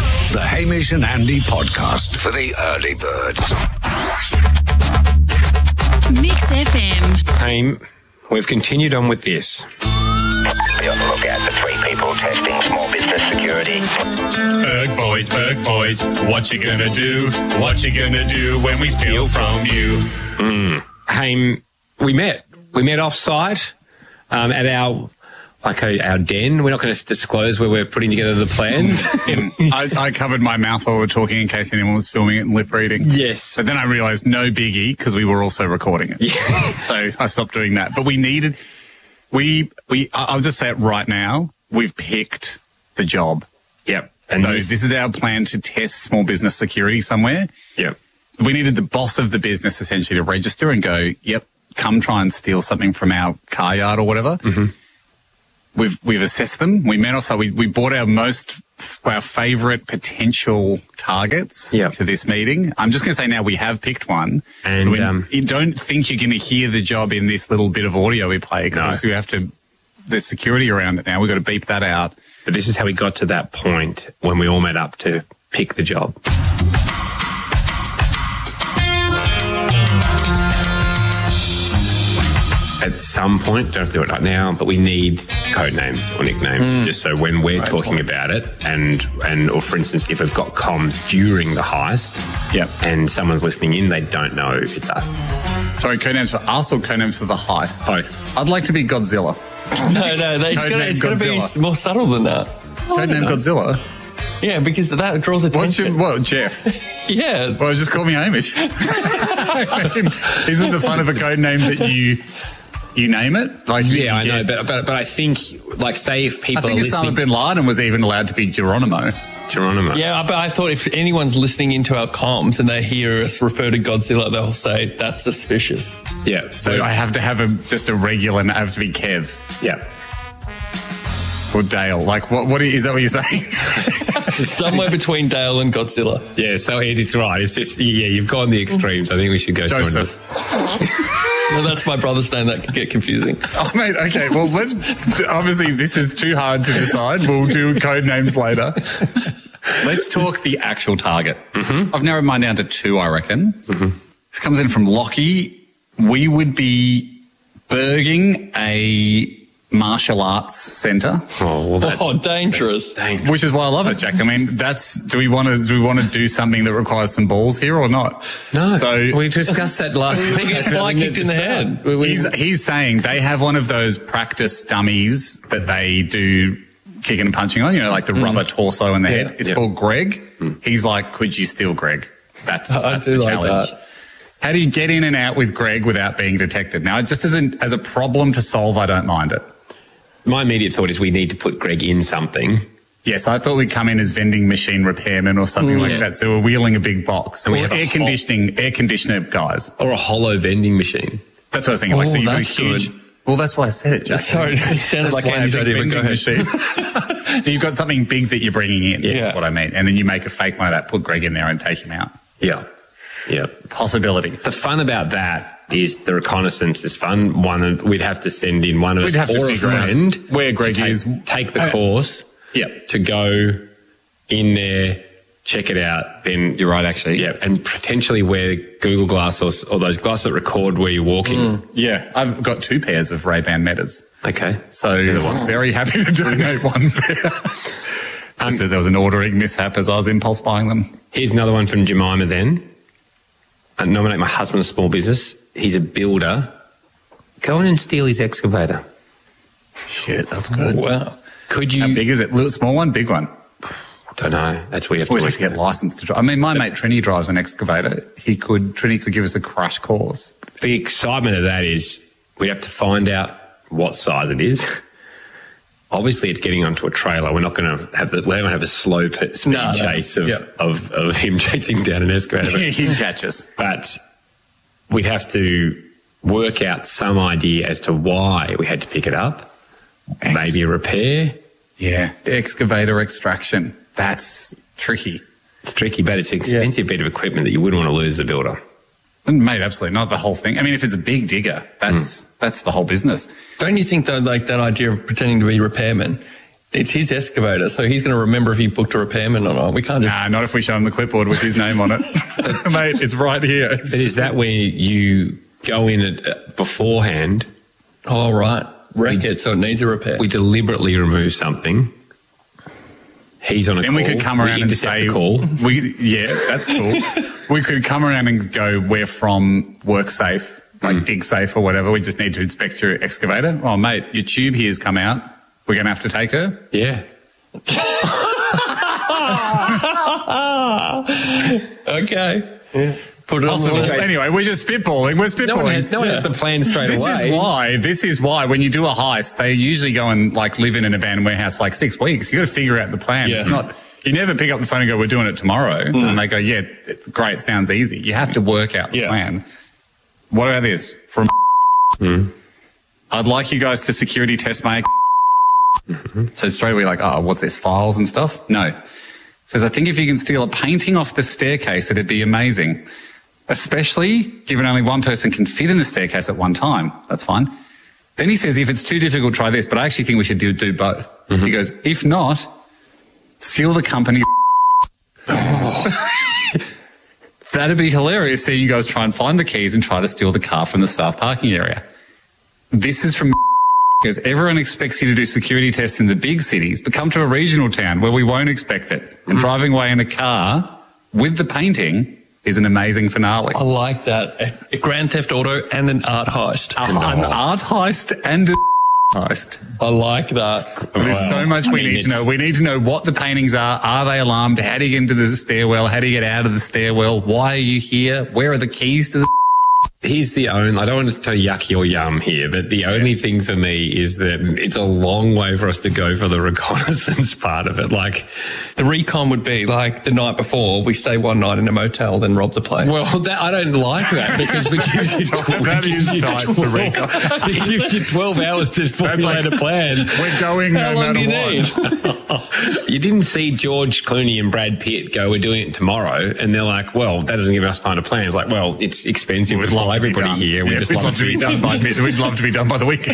The Hamish and Andy podcast for the early birds. Mix FM. Haim, we've continued on with this. Be on the lookout for 3 people testing small business security. Berg boys, what you gonna do? What you gonna do when we steal from you? Haim, we met off-site at our den. We're not going to disclose where we're putting together the plans. I covered my mouth while we were talking in case anyone was filming it and lip reading. Yes. But then I realised no biggie because we were also recording it. Yeah. So I stopped doing that. But I'll just say it right now, we've picked the job. Yep. And So this is our plan to test small business security somewhere. Yep. We needed the boss of the business essentially to register and go, yep, come try and steal something from our car yard or whatever. Mm-hmm. We've assessed them. We met off, so we bought our favourite potential targets to this meeting. I'm just going to say now we have picked one. And so you don't think you're going to hear the job in this little bit of audio we play because we have to. There's security around it now. We've got to beep that out. But this is how we got to that point when we all met up to pick the job. At some point, don't have to do it right now, but we need code names or nicknames just so when we're talking about it or for instance, if we've got comms during the heist and someone's listening in, they don't know it's us. Sorry, code names for us or code names for the heist? Both. I'd like to be Godzilla. No, it's got to be more subtle than that. Code name Godzilla? Yeah, because that draws attention. Jeff? Yeah. Well, just call me Hamish. I mean, isn't the fun of a code name that you name it? I know, but I think, say if people I think Osama bin Laden was even allowed to be Geronimo. Yeah, but I thought if anyone's listening into our comms and they hear us refer to Godzilla, they'll say that's suspicious. Yeah. So I have to have just a regular, and I have to be Kev. Yeah. Or Dale. What is that what you're saying? Somewhere between Dale and Godzilla. Yeah, so it's right. It's just, you've gone the extremes. I think we should go Joseph. Well, that's my brother's name. That could get confusing. Oh, mate, okay. Well, obviously this is too hard to decide. We'll do code names later. Let's talk the actual target. Mm-hmm. I've narrowed mine down to 2, I reckon. Mm-hmm. This comes in from Lockie. We would be burging a martial arts centre. Oh, well, dangerous. Which is why I love it, Jack. I mean, do we want to do something that requires some balls here or not? No. So we discussed that last week. Get fly kicked in the head. He's saying they have one of those practice dummies that they do kicking and punching on, like the rubber torso in the head. It's called Greg. He's like, could you steal Greg? That's the challenge. That. How do you get in and out with Greg without being detected? Now, just as a problem to solve, I don't mind it. My immediate thought is we need to put Greg in something. Yes, I thought we'd come in as vending machine repairman or something like that. So we're wheeling a big box. And we have air conditioner guys. Or a hollow vending machine. That's what I was thinking. So that's huge. Good. Well, that's why I said it, Jack. Sorry, it sounded like Andy's idea. Go ahead. So you've got something big that you're bringing in. Yeah. That's what I mean. And then you make a fake one of that, put Greg in there and take him out. Yeah. Yeah. Possibility. The fun about that is the reconnaissance is fun. We'd have to send in one of us or a friend where Greg is. Take the course to go in there, check it out. Then you're right, actually. Yeah, and potentially wear Google Glass or those glasses that record where you're walking. Yeah, I've got 2 pairs of Ray-Ban Metas. Okay. So very happy to donate 1 pair. So there was an ordering mishap as I was impulse buying them. Here's another one from Jemima then. I nominate my husband's small business. He's a builder. Go in and steal his excavator. Shit, that's good. Wow. Could you... How big is it? Little, small one, big one? Don't know. That's where you have to... We'd have to get licensed to drive. I mean, my mate Trini drives an excavator. Trini could give us a crash course. The excitement of that is we'd have to find out what size it is. Obviously, it's getting onto a trailer. We're not going to have we don't have a slow speed chase of him chasing down an excavator. He'd catch us. But we'd have to work out some idea as to why we had to pick it up. Maybe a repair. Yeah. Excavator extraction. That's tricky. It's tricky, but it's an expensive bit of equipment that you wouldn't want to lose as a builder. Mate, absolutely not the whole thing. I mean, if it's a big digger, that's the whole business. Don't you think, though, like that idea of pretending to be repairmen, It's his excavator, so he's going to remember if he booked a repairman or not. We can't just... Nah, not if we show him the clipboard with his name on it. Mate, it's right here. But is that where you go in it beforehand? Oh, right. Wreck it so it needs a repair. We deliberately remove something. He's on a then call. We could come around and say, call. Yeah, that's cool. We could come around and go, we're from WorkSafe, like Dig Safe or whatever. We just need to inspect your excavator. Oh, mate, your tube here's come out. We're going to have to take her? Yeah. Okay. Yeah. Put it on the list. Anyway, we're just spitballing. We're spitballing. No one has the plan straight away. This is why when you do a heist, they usually go and like live in an abandoned warehouse for like 6 weeks. You got to figure out the plan. Yeah. It's not, you never pick up the phone and go, we're doing it tomorrow. And they go, yeah, great. Sounds easy. You have to work out the plan. What about this? From I'd like you guys to security test my So straight away like, oh, what's this, files and stuff? No. Says, I think if you can steal a painting off the staircase, it'd be amazing. Especially given only one person can fit in the staircase at one time. That's fine. Then he says, if it's too difficult, try this. But I actually think we should do both. He goes, if not, steal the company. That'd be hilarious seeing you guys try and find the keys and try to steal the car from the staff parking area. This is from because everyone expects you to do security tests in the big cities, but come to a regional town where we won't expect it. And driving away in a car with the painting is an amazing finale. I like that. A Grand Theft Auto and an art heist. An art heist and a heist. I like that. There's so much we need to know. We need to know what the paintings are. Are they alarmed? How do you get into the stairwell? How do you get out of the stairwell? Why are you here? Where are the keys to the... Here's the only, I don't want to tell yucky or yum here, but the only thing for me is that it's a long way for us to go for the reconnaissance part of it. Like, the recon would be like the night before we stay one night in a motel, then rob the place. well, I don't like that because we give you 12 hours to formulate a plan. We're going How no long matter do you what. need? You didn't see George Clooney and Brad Pitt go, we're doing it tomorrow. And they're like, well, that doesn't give us time to plan. It's like, well, it's expensive to fly everybody here. We'd love to be done by the weekend.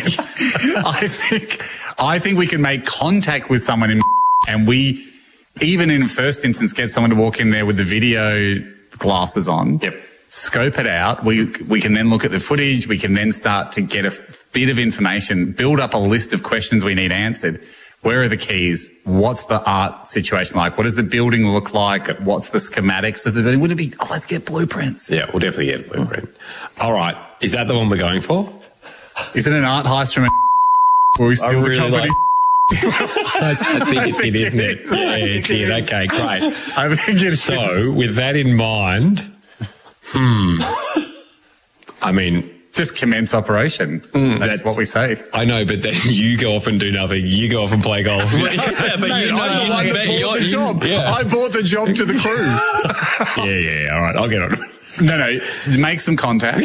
I think we can make contact with someone and we, even in first instance, get someone to walk in there with the video glasses on. Yep. Scope it out. We can then look at the footage. We can then start to get a bit of information, build up a list of questions we need answered. Where are the keys? What's the art situation like? What does the building look like? What's the schematics of the building? Would it be, let's get blueprints. Yeah, we'll definitely get a blueprint. All right. Is that the one we're going for? Is it an art heist from where we steal the company? I think it is, isn't it? Yeah, it's it. Okay, great. I think it is. So, with that in mind, I mean, just commence operation. That's what we say. I know, but then you go off and do nothing. You go off and play golf. But you know, I bought the job to the crew. Yeah. All right, I'll get on it. No, make some contact.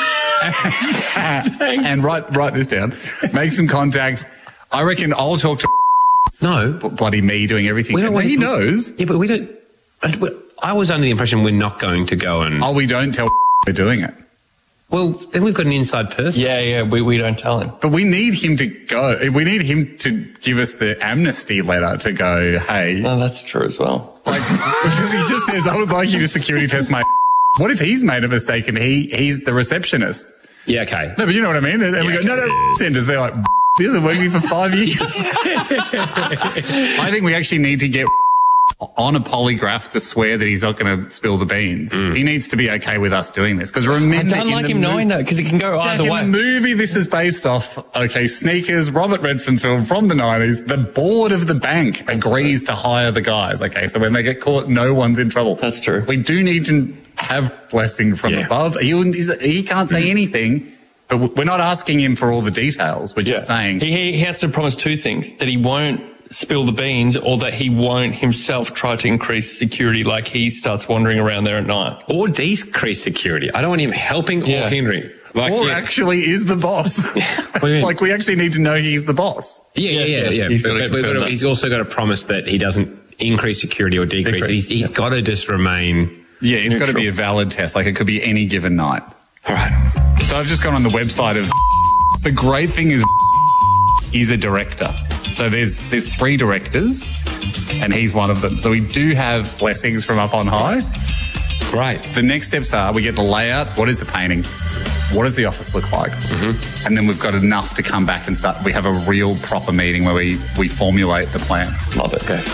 And write this down. Make some contact. I reckon I'll talk to No. bloody me doing everything. We don't want- He knows. Yeah, but we don't. I was under the impression we're not going to go and. Oh, we don't tell we're doing it. Well, then we've got an inside person. Yeah, we don't tell him. But we need him to go. We need him to give us the amnesty letter to go, hey. No, that's true as well. Like, because he just says, I would like you to security test my. What if he's made a mistake and he's the receptionist? Yeah, okay. No, but you know what I mean? And we go, no, senders. They're like, he hasn't worked with me for 5 years. I think we actually need to get on a polygraph to swear that he's not going to spill the beans. He needs to be okay with us doing this. Because remember, I don't like him knowing that because it can go either way. In the movie this is based off, okay, Sneakers, Robert Redford film from the 90s, the board of the bank agrees to hire the guys. Okay, so when they get caught, no one's in trouble. That's true. We do need to have blessing from above. He can't say anything. But we're not asking him for all the details. We're just saying... He has to promise two things, that he won't spill the beans or that he won't himself try to increase security like he starts wandering around there at night. Or decrease security. I don't want him helping or hindering. Like, or actually is the boss. What do you mean? Like, we actually need to know he's the boss. Yeah. He's got to confirm that. He's also got to promise that he doesn't increase security or decrease it. He's got to just remain... Yeah, it's got to be a valid test. Like, it could be any given night. All right. So I've just gone on the website of... The great thing is a director. So there's 3 directors, and he's one of them. So we do have blessings from up on high. Great. The next steps are we get the layout. What is the painting? What does the office look like? Mm-hmm. And then we've got enough to come back and start. We have a real proper meeting where we formulate the plan. Love it. Okay.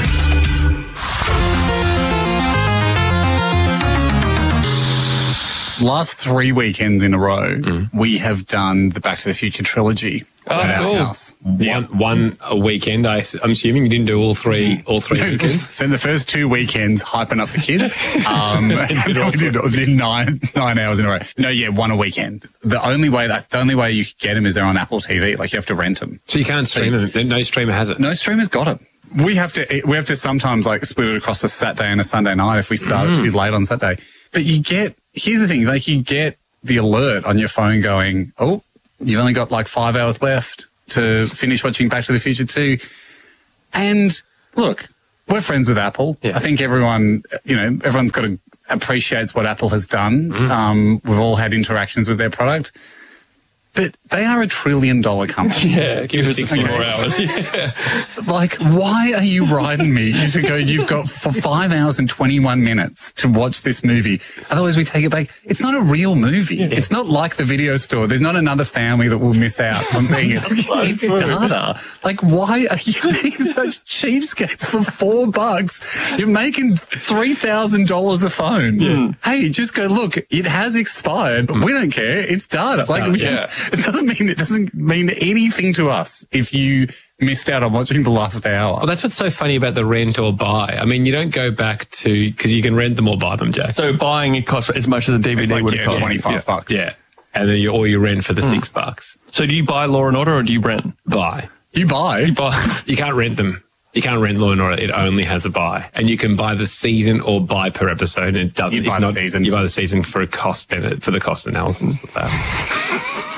Last 3 weekends in a row, we have done the Back to the Future trilogy at our cool. house. One a weekend. I'm assuming you didn't do all three weekends. So in the first 2 weekends, hyping up the kids, we did 9 hours in a row. No, yeah, one a weekend. The only way you can get them is they're on Apple TV. Like you have to rent them. So you can't stream it. No streamer has it. No streamer's got it. We have to sometimes like split it across a Saturday and a Sunday night if we start it too late on Saturday. But here's the thing, like you get the alert on your phone going, oh, you've only got like 5 hours left to finish watching Back to the Future 2. And look, we're friends with Apple. Yeah. I think everyone's appreciates what Apple has done. We've all had interactions with their product. But they are $1 trillion company. Yeah, give us 6 more hours. Yeah. Like, why are you riding me? You should go, you've got for 5 hours and 21 minutes to watch this movie. Otherwise, we take it back. It's not a real movie. Yeah. It's not like the video store. There's not another family that will miss out on seeing it. It's data. Like, why are you being such cheapskates for $4? You're making $3,000 a phone. Yeah. Hey, just go, look, it has expired, but we don't care. It's data. Like, it doesn't mean anything to us if you missed out on watching the last hour. Well, that's what's so funny about the rent or buy. I mean, you don't go back to, because you can rent them or buy them, Jack. So buying it costs as much as a DVD would cost. $25. Yeah. And then you rent for the $6. So do you buy Law and Order or do you rent? Buy. You buy? You can't rent them. You can't rent Law and Order. It only has a buy. And you can buy the season or buy per episode. And it doesn't. You buy the season. You buy the season for a cost benefit, for the cost analysis of that.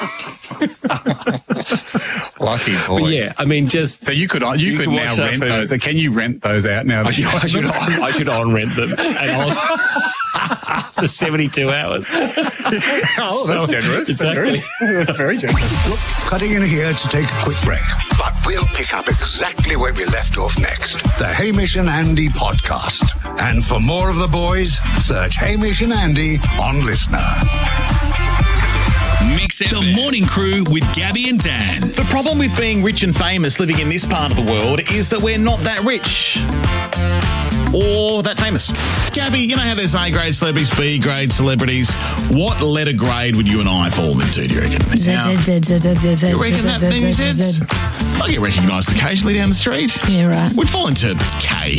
Lucky boy. But yeah, I mean, just so you could now rent those. Can you rent those out now? I should on rent them for 72 hours. Oh, that's generous. Exactly. That's very generous. Look, cutting in here to take a quick break, but we'll pick up exactly where we left off next. The Hamish and Andy podcast. And for more of the boys, search Hamish and Andy on Listener. Mix FM. The Morning Crew with Gabby and Dan. The problem with being rich and famous living in this part of the world is that we're not that rich. Or that famous. Gabby, you know how there's A-grade celebrities, B-grade celebrities. What letter grade would you and I fall into, do you reckon? You reckon that thing is it? I get recognised occasionally down the street. Yeah, right. We'd fall into K.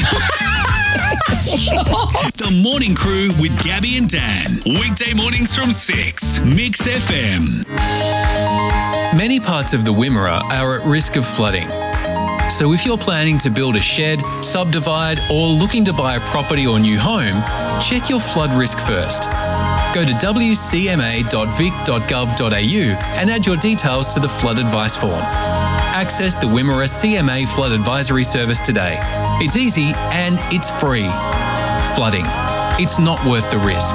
The Morning Crew with Gabby and Dan. Weekday mornings from 6. Mix FM. Many parts of the Wimmera are at risk of flooding. So if you're planning to build a shed, subdivide, or looking to buy a property or new home, check your flood risk first. Go to wcma.vic.gov.au and add your details to the flood advice form. Access the Wimmera CMA Flood Advisory Service today. It's easy and it's free. Flooding. It's not worth the risk.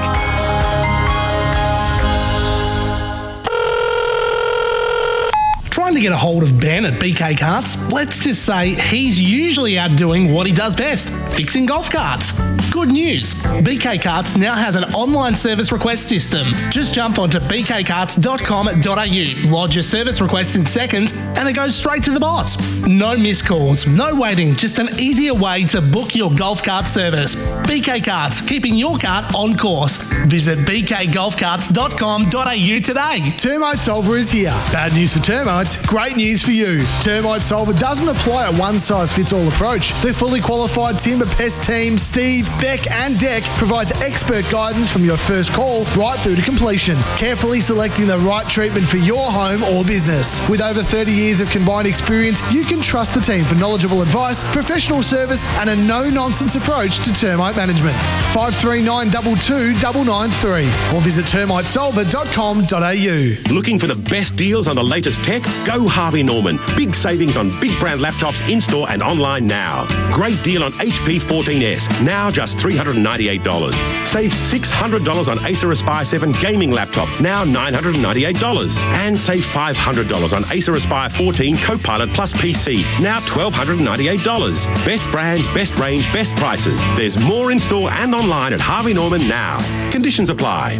Trying to get a hold of Ben at BK Karts? Let's just say he's usually out doing what he does best, fixing golf carts. Good news, BK Karts now has an online service request system. Just jump onto bkkarts.com.au, lodge your service request in seconds, and it goes straight to the boss. No missed calls, no waiting, just an easier way to book your golf cart service. BK Karts, keeping your cart on course. Visit bkgolfcarts.com.au today. Termite Solver is here. Bad news for termites, great news for you. Termite Solver doesn't apply a one-size-fits-all approach. Their fully qualified timber pest team, Steve, Beck and Deck, provides expert guidance from your first call right through to completion, carefully selecting the right treatment for your home or business. With over 30 years of combined experience, you can trust the team for knowledgeable advice, professional service and a no-nonsense approach to termite management. 53922993 or visit termitesolver.com.au. Looking for the best deals on the latest tech? Go Harvey Norman. Big savings on big brand laptops in-store and online now. Great deal on HP 14S, now just $398. Save $600 on Acer Aspire 7 gaming laptop, now $998. And save $500 on Acer Aspire 14 Copilot Plus PC, now $1,298. Best brands, best range, best prices. There's more in store and online at Harvey Norman now. Conditions apply.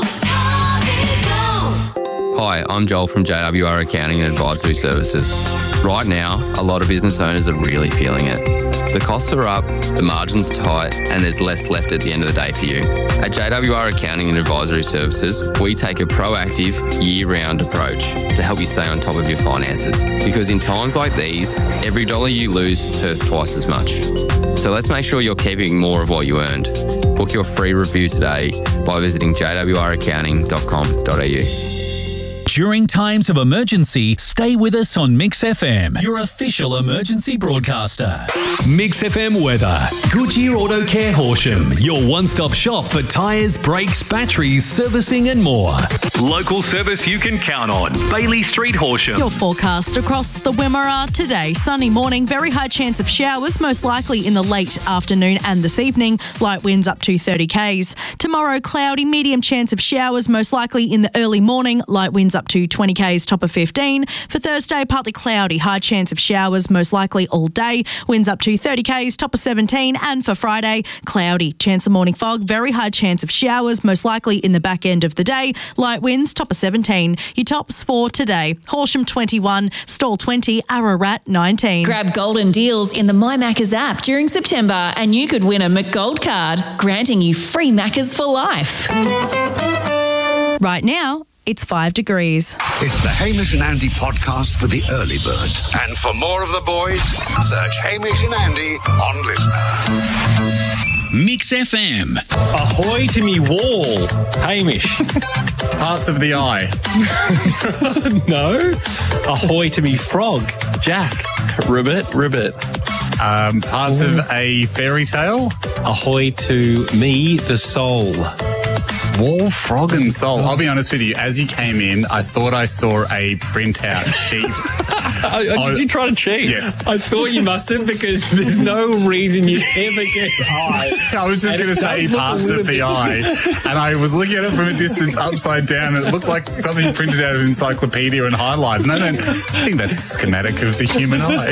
Hi, I'm Joel from JWR Accounting and Advisory Services. Right now, a lot of business owners are really feeling it. The costs are up, the margins tight, and there's less left at the end of the day for you. At JWR Accounting and Advisory Services, we take a proactive, year-round approach to help you stay on top of your finances. Because in times like these, every dollar you lose hurts twice as much. So let's make sure you're keeping more of what you earned. Book your free review today by visiting jwraccounting.com.au. During times of emergency, stay with us on Mix FM, your official emergency broadcaster. Mix FM weather. Goodyear Auto Care Horsham, your one-stop shop for tyres, brakes, batteries, servicing and more. Local service you can count on. Bailey Street, Horsham. Your forecast across the Wimmera today. Sunny morning, very high chance of showers, most likely in the late afternoon and this evening. Light winds up to 30 k's. Tomorrow, cloudy, medium chance of showers, most likely in the early morning. Light winds up to 20 k's, top of 15. For Thursday, partly cloudy, high chance of showers, most likely all day. Winds up to 30 k's, top of 17. And for Friday, cloudy, chance of morning fog, very high chance of showers, most likely in the back end of the day. Light winds, top of 17. Your tops for today: Horsham 21, Stawell 20, Ararat 19. Grab golden deals in the My Maccas app during September and you could win a McGold card, granting you free Maccas for life. Right now, it's 5 degrees. It's the Hamish and Andy podcast for the early birds. And for more of the boys, search Hamish and Andy on Listener. Mix FM. Ahoy to me wall, Hamish. Parts of the eye. No. Ahoy to me frog, Jack. Ribbit. Parts of a fairy tale. Ahoy to me, the soul. Wall, frog and soul. I'll be honest with you, as you came in, I thought I saw a printout sheet. Did you try to cheat? Yes. I thought you must have, because there's no reason you'd ever get eye. I was just going to say parts of the eye. And I was looking at it from a distance upside down, and it looked like something printed out of an encyclopedia and highlighted. And I think that's a schematic of the human eye.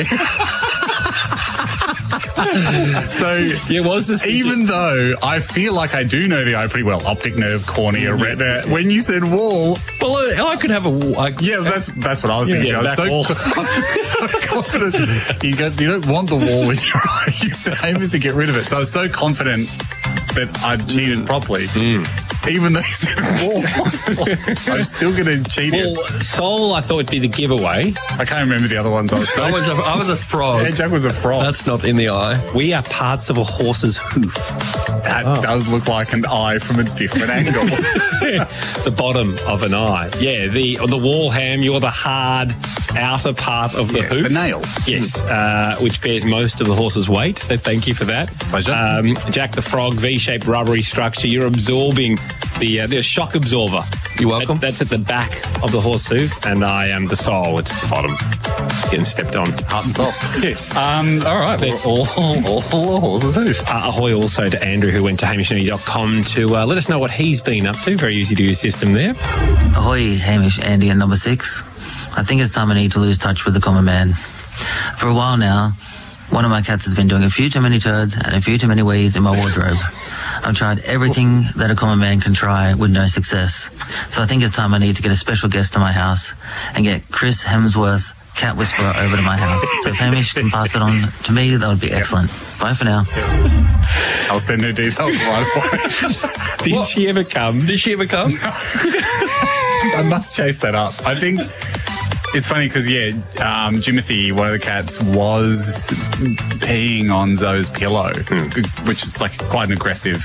So it was this, even though I feel like I do know the eye pretty well, optic nerve, cornea, retina. When you said wall, well, I could have a wall. Yeah, that's what I was thinking. Yeah, I was so confident. You don't want the wall in your eye. The aim is to get rid of it. So I was so confident that I'd cheated properly. Even though you said wall, I'm still going to cheat it. Well, soul, I thought would be the giveaway. I can't remember the other ones. I was a frog. Yeah, Jack was a frog. That's not in the eye. We are parts of a horse's hoof. That does look like an eye from a different angle. The bottom of an eye. Yeah, the wall ham, you're the hard outer part of the hoof. The nail. Yes, which bears most of the horse's weight. So thank you for that. Pleasure. Jack the frog, V-shaped rubbery structure. You're absorbing the shock absorber. You're welcome. That's at the back of the horse hoof, and I am the soul. It's the bottom. It's getting stepped on. Heart and soul. Yes. All right. All horses hoof. Ahoy also to Andrew, who went to hamishandy.com to let us know what he's been up to. Very easy to use system there. Ahoy, Hamish, Andy and number 6. I think it's time I need to lose touch with the common man. For a while now, one of my cats has been doing a few too many turds and a few too many wees in my wardrobe. I've tried everything that a common man can try with no success. So I think it's time I need to get a special guest to my house and get Chris Hemsworth, Cat Whisperer, over to my house. So if Hamish can pass it on to me, that would be excellent. Bye for now. I'll send her details right away. Did she ever come? Did she ever come? I must chase that up. I think it's funny because, Jimothy, one of the cats, was peeing on Zoe's pillow, which is like quite an aggressive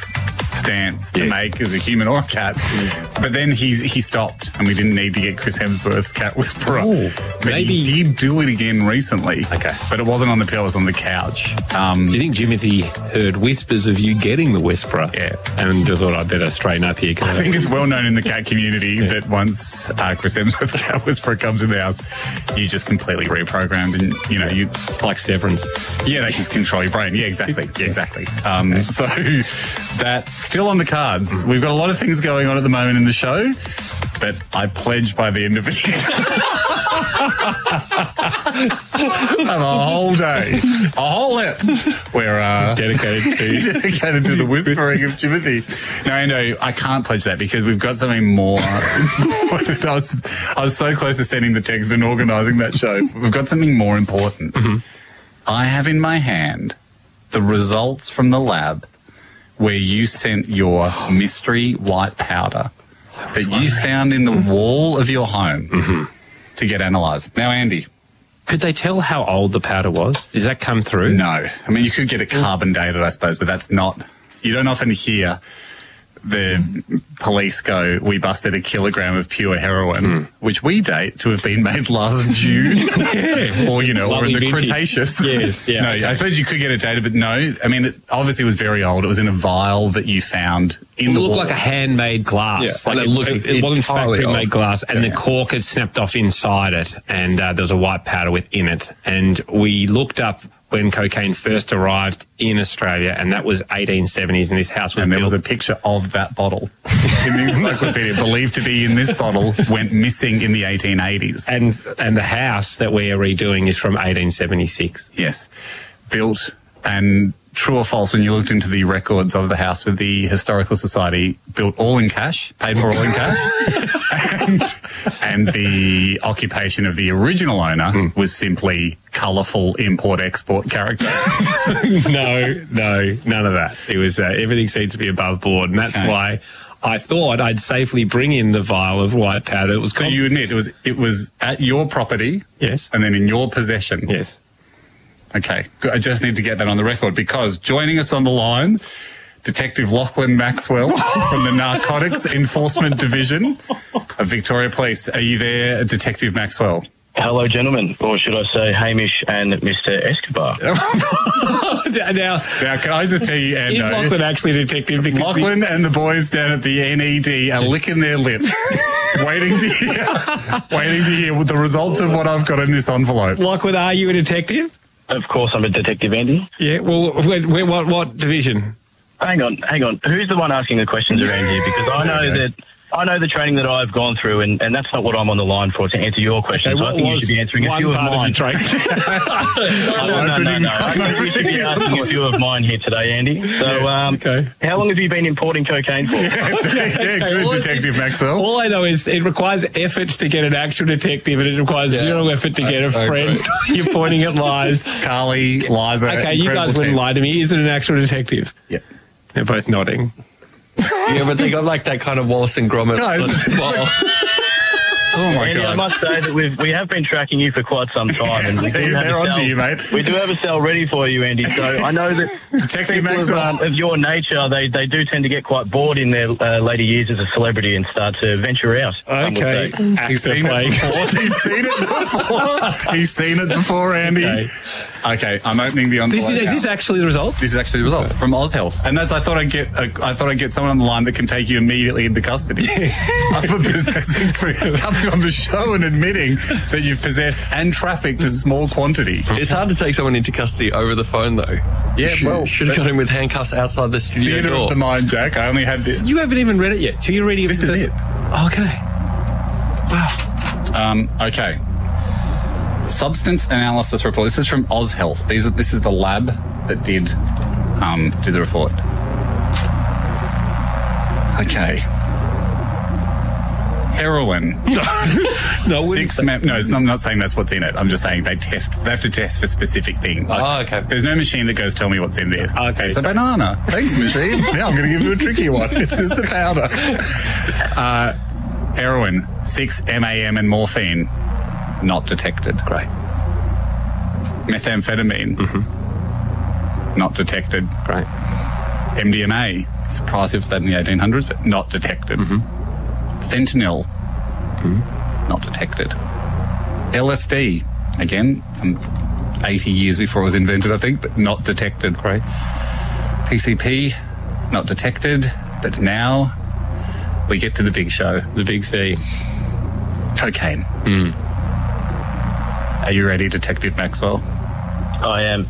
stance to make as a human or a cat. But then he stopped, and we didn't need to get Chris Hemsworth's cat whisperer. But he did do it again recently. Okay. But it wasn't on the pillow, it was on the couch. Do you think Jimothy heard whispers of you getting the whisperer? Yeah. And thought I'd better straighten up here. I think it's well known in the cat community that once Chris Hemsworth's cat whisperer comes in the house, you just completely reprogrammed, and you like Severance. Yeah, they just control your brain. Yeah, exactly. So that's still on the cards. We've got a lot of things going on at the moment in the show, but I pledge by the end of it, have a whole day, a whole ep, we're dedicated to the whispering of Jimothy. No, Ando, I can't pledge that because we've got something more. I was so close to sending the text and organising that show. We've got something more important. I have in my hand the results from the lab where you sent your mystery white powder that you found in the wall of your home to get analysed. Now, Andy. Could they tell how old the powder was? Does that come through? No. I mean, you could get it carbon dated, I suppose, but that's not... You don't often hear the police go, we busted a kilogram of pure heroin, which we date to have been made last June. Or, or in the vintage. Cretaceous. Yes, yeah. No, I suppose you could get it dated, but no. I mean, it obviously was very old. It was in a vial that you found in the It looked wall. like a handmade glass. Yeah, like it wasn't factory-made glass, and the cork had snapped off inside it, and there was a white powder within it. And we looked up when cocaine first arrived in Australia, and that was 1870s, and this house was And there built. was a picture of that bottle in the encyclopedia, believed to be in this bottle, went missing in the 1880s. And the house that we are redoing is from 1876. Yes. Built, and true or false, when you looked into the records of the house with the Historical Society, built all in cash, paid for all in cash, and the occupation of the original owner was simply colourful import-export character. No, none of that. It was everything seemed to be above board, and that's why I thought I'd safely bring in the vial of white powder. It was So you admit it was at your property, yes, and then in your possession, yes. Okay, good. I just need to get that on the record because joining us on the line, Detective Lachlan Maxwell from the Narcotics Enforcement Division of Victoria Police. Are you there, Detective Maxwell? Hello, gentlemen, or should I say Hamish and Mr. Escobar? Now, can I just tell you, is Lachlan actually a detective? Because Lachlan and the boys down at the NED are licking their lips, waiting to hear the results of what I've got in this envelope. Lachlan, are you a detective? Of course, I'm a detective, Andy. Yeah. Well, what division? Hang on. Who's the one asking the questions around here? Because I know the training that I've gone through, and that's not what I'm on the line for, to answer your questions. Okay, I think you should be answering a few of mine. No. I think you should be asking a few of mine here today, Andy. So, how long have you been importing cocaine for? Good, Detective Maxwell. All I know is it requires effort to get an actual detective, and it requires zero effort to get a friend. You're pointing at lies. Carly, Liza. Okay, you guys wouldn't lie to me. Is it an actual detective? Yep. They're both nodding. Yeah, but they got like that kind of Wallace and Gromit smile. Oh my Andy, God. I must say that we have been tracking you for quite some time. And we do have they're a onto cell- you, mate. We do have a cell ready for you, Andy. So I know that Detective people Maxwell. of your nature, they do tend to get quite bored in their later years as a celebrity and start to venture out. Okay. He's seen it before. He's seen it before, Andy. Okay, I'm opening the envelope. Is this actually the result? This is actually the results from OzHealth, and that's I thought I'd get someone on the line that can take you immediately into custody for possessing, for coming on the show and admitting that you've possessed and trafficked a small quantity. It's hard to take someone into custody over the phone, though. Yeah, should have got him with handcuffs outside the studio Theatre door. of the mind, Jack. I only had You haven't even read it yet, so you're ready. This is it. Okay. Wow. Okay. Substance analysis report. This is from OzHealth. This is the lab that did the report. Okay. Heroin. I'm not saying that's what's in it. I'm just saying they have to test for specific things. Oh, okay. There's no machine that goes, tell me what's in this. Okay. It's a banana. Thanks, machine. Now I'm going to give you a tricky one. It's just a powder. Heroin, 6 MAM and morphine, not detected. Great. Methamphetamine, not detected. Great. MDMA, Surprised if it was that in the 1800s, but not detected. Fentanyl, not detected. LSD, again, some 80 years before it was invented, I think, but not detected. Right. PCP, not detected, but now we get to the big show. The big C. Cocaine. Are you ready, Detective Maxwell? I am.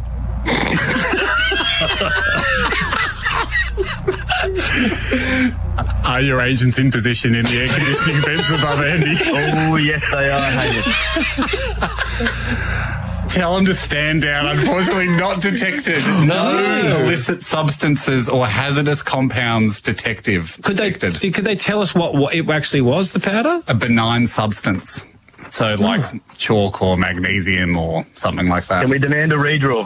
Are your agents in position in the air conditioning vents above Andy? Oh, yes, they are, Hamish. Tell them to stand down. Unfortunately, not detected. No illicit substances or hazardous compounds detected. Could they tell us what it actually was, the powder? A benign substance. So like chalk or magnesium or something like that. Can we demand a redraw?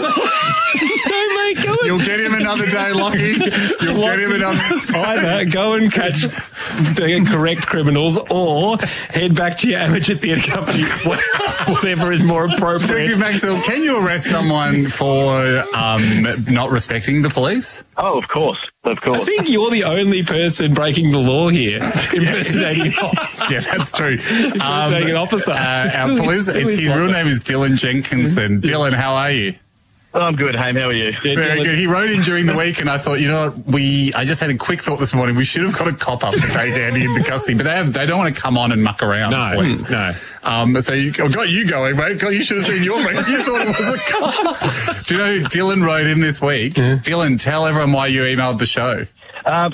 You'll get him another day, Lockie. You'll get him another day. Either go and catch the correct criminals or head back to your amateur theatre company, whatever is more appropriate. Detective Maxwell, can you arrest someone for not respecting the police? Oh, of course. Of course. I think you're the only person breaking the law here, impersonating an officer. Yeah, that's true. Impersonating an officer. Our police, his real name is Dylan Jenkinson. Dylan, how are you? I'm good, Haim. How are you? Yeah, Very good. He wrote in during the week, and I thought, you know what? I just had a quick thought this morning. We should have got a cop up to take Andy into custody, but they don't want to come on and muck around. No. So got you going, mate. God, you should have seen your face. You thought it was a cop. Do you know Dylan wrote in this week? Dylan, tell everyone why you emailed the show.